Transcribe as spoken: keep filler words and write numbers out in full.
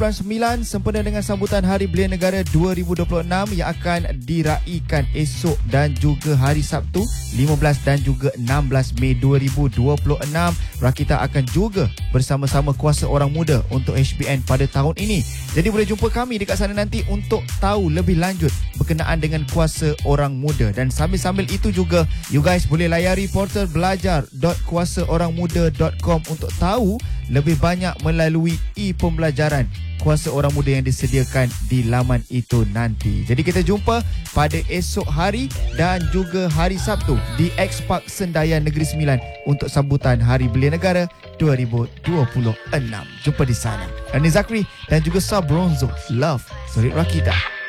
sembilan sembilan sempena dengan sambutan Hari Belia Negara dua ribu dua puluh enam yang akan diraikan esok dan juga hari Sabtu lima belas dan juga enam belas Mei dua ribu dua puluh enam. Rakita akan juga bersama-sama Kuasa Orang Muda untuk H B N pada tahun ini. Jadi boleh jumpa kami dekat sana nanti untuk tahu lebih lanjut berkenaan dengan Kuasa Orang Muda. Dan sambil-sambil itu juga, you guys boleh layari portal belajar dot kuasa orang muda dot com untuk tahu lebih banyak melalui e-pembelajaran Kuasa Orang Muda yang disediakan di laman itu nanti. Jadi kita jumpa pada esok hari dan juga hari Sabtu di X-Park Sendayan Negeri Sembilan untuk sambutan Hari Belia Negara dua ribu dua puluh enam. Jumpa di sana. Ani Zakri dan juga Sabronzo Love Surit Rakita.